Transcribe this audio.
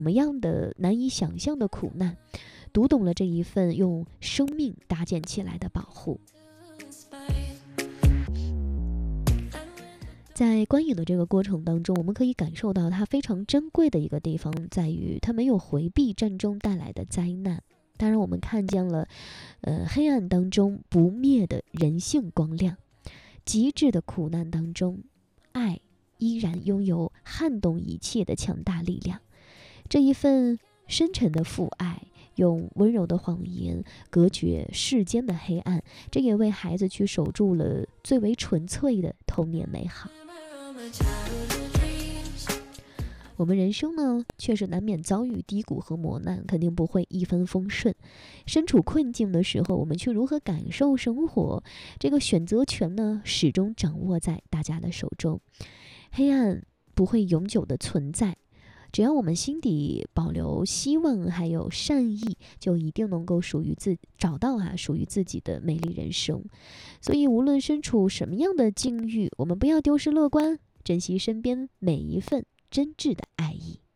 么样的难以想象的苦难，读懂了这一份用生命搭建起来的保护。在观影的这个过程当中，我们可以感受到它非常珍贵的一个地方在于它没有回避战争带来的灾难。当然我们看见了黑暗当中不灭的人性光亮，极致的苦难当中，爱依然拥有撼动一切的强大力量。这一份深沉的父爱，用温柔的谎言隔绝世间的黑暗，这也为孩子去守住了最为纯粹的童年美好。我们人生呢，确实难免遭遇低谷和磨难，肯定不会一帆风顺。身处困境的时候，我们去如何感受生活，这个选择权呢，始终掌握在大家的手中。黑暗不会永久的存在，只要我们心底保留希望还有善意，就一定能够找到属于自己的美丽人生。所以无论身处什么样的境遇，我们不要丢失乐观，珍惜身边每一份真挚的爱意。